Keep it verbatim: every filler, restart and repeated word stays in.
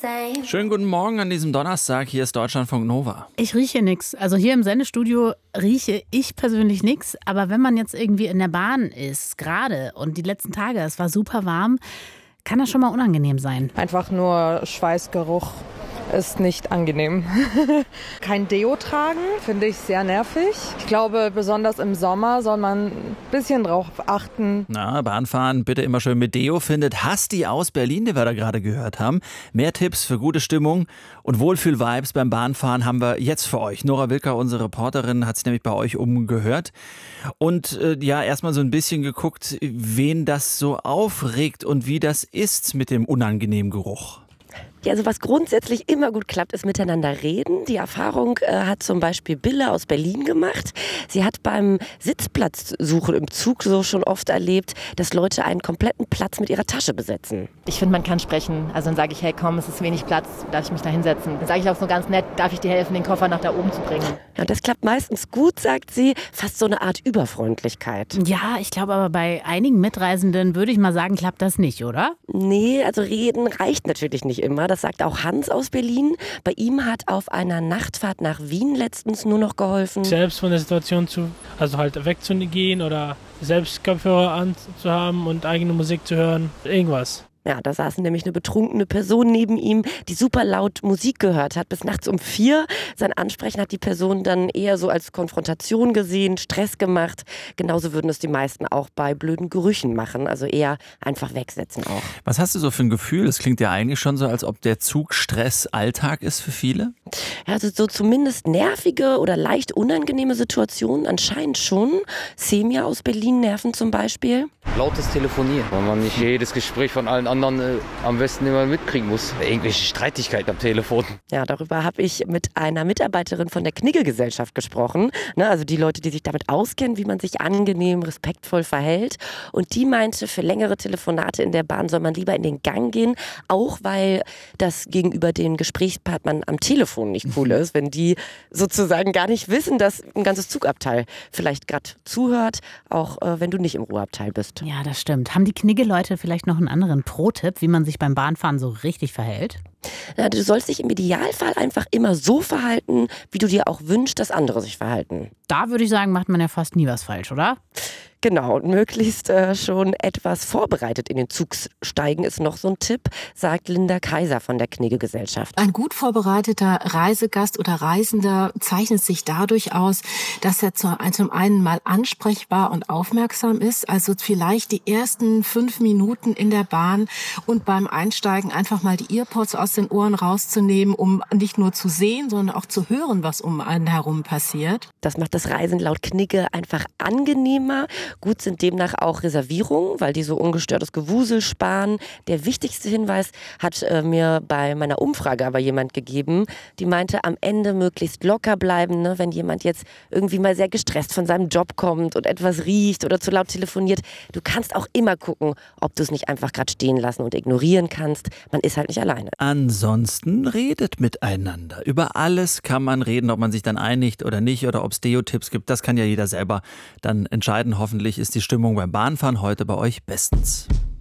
same. Schönen guten Morgen an diesem Donnerstag. Hier ist Deutschlandfunk Nova. Ich rieche nichts. Also hier im Sendestudio rieche ich persönlich nichts. Aber wenn man jetzt irgendwie in der Bahn ist, gerade und die letzten Tage, es war super warm, kann das schon mal unangenehm sein. Einfach nur Schweißgeruch ist nicht angenehm. Kein Deo tragen, finde ich sehr nervig. Ich glaube, besonders im Sommer soll man ein bisschen drauf achten. Na, Bahnfahren bitte immer schön mit Deo, findet Hasti aus Berlin, die wir da gerade gehört haben. Mehr Tipps für gute Stimmung und Wohlfühl-Vibes beim Bahnfahren haben wir jetzt für euch. Nora Wilker, unsere Reporterin, hat sich nämlich bei euch umgehört. Und äh, ja, erstmal so ein bisschen geguckt, wen das so aufregt und wie das ist mit dem unangenehmen Geruch. Ja, also was grundsätzlich immer gut klappt, ist miteinander reden. Die Erfahrung äh, hat zum Beispiel Bille aus Berlin gemacht. Sie hat beim Sitzplatzsuchen im Zug so schon oft erlebt, dass Leute einen kompletten Platz mit ihrer Tasche besetzen. Ich finde, man kann sprechen. Also dann sage ich, hey komm, es ist wenig Platz, darf ich mich da hinsetzen? Dann sage ich auch so ganz nett, darf ich dir helfen, den Koffer nach da oben zu bringen? Ja, und das klappt meistens gut, sagt sie. Fast so eine Art Überfreundlichkeit. Ja, ich glaube aber bei einigen Mitreisenden würde ich mal sagen, klappt das nicht, oder? Nee, also reden reicht natürlich nicht immer. Das sagt auch Hans aus Berlin. Bei ihm hat auf einer Nachtfahrt nach Wien letztens nur noch geholfen. Selbst von der Situation zu, also halt wegzugehen oder selbst Kopfhörer anzuhaben und eigene Musik zu hören, irgendwas. Ja, da saß nämlich eine betrunkene Person neben ihm, die super laut Musik gehört hat, bis nachts um vier. Sein Ansprechen hat die Person dann eher so als Konfrontation gesehen, Stress gemacht. Genauso würden es die meisten auch bei blöden Gerüchen machen, also eher einfach wegsetzen auch. Was hast du so für ein Gefühl? Es klingt ja eigentlich schon so, als ob der Zugstress Alltag ist für viele. Ja, also so zumindest nervige oder leicht unangenehme Situationen anscheinend schon. Semia aus Berlin nerven zum Beispiel. Lautes Telefonieren, weil man nicht jedes Gespräch von allen anderen äh, am besten immer mitkriegen muss. Irgendwelche Streitigkeiten am Telefon. Ja, darüber habe ich mit einer Mitarbeiterin von der Knigge-Gesellschaft gesprochen. Ne, also die Leute, die sich damit auskennen, wie man sich angenehm, respektvoll verhält. Und die meinte, für längere Telefonate in der Bahn soll man lieber in den Gang gehen, auch weil das gegenüber den Gesprächspartnern am Telefon nicht cool ist, wenn die sozusagen gar nicht wissen, dass ein ganzes Zugabteil vielleicht gerade zuhört, auch äh, wenn du nicht im Ruheabteil bist. Ja, das stimmt. Haben die Knigge-Leute vielleicht noch einen anderen Pro-Tipp, wie man sich beim Bahnfahren so richtig verhält? Ja, du sollst dich im Idealfall einfach immer so verhalten, wie du dir auch wünschst, dass andere sich verhalten. Da würde ich sagen, macht man ja fast nie was falsch, oder? Genau, und möglichst äh, schon etwas vorbereitet in den Zug steigen ist noch so ein Tipp, sagt Linda Kaiser von der Knigge-Gesellschaft. Ein gut vorbereiteter Reisegast oder Reisender zeichnet sich dadurch aus, dass er zum einen mal ansprechbar und aufmerksam ist, also vielleicht die ersten fünf Minuten in der Bahn und beim Einsteigen einfach mal die Earpods aus den Ohren rauszunehmen, um nicht nur zu sehen, sondern auch zu hören, was um einen herum passiert. Das macht das Reisen laut Knigge einfach angenehmer. Gut sind demnach auch Reservierungen, weil die so ungestörtes Gewusel sparen. Der wichtigste Hinweis hat äh, mir bei meiner Umfrage aber jemand gegeben, die meinte, am Ende möglichst locker bleiben, ne? Wenn jemand jetzt irgendwie mal sehr gestresst von seinem Job kommt und etwas riecht oder zu laut telefoniert. Du kannst auch immer gucken, ob du es nicht einfach gerade stehen lassen und ignorieren kannst. Man ist halt nicht alleine. Ansonsten redet miteinander. Über alles kann man reden, ob man sich dann einigt oder nicht oder ob es Deo-Tipps gibt. Das kann ja jeder selber dann entscheiden. Hoffentlich ist die Stimmung beim Bahnfahren heute bei euch bestens.